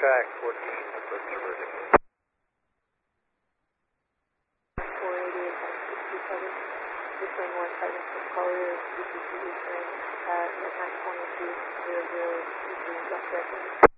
track 14, approach vertical. 488 at 67, return north heading from Collier, CPC return at 922, 0023, left direction.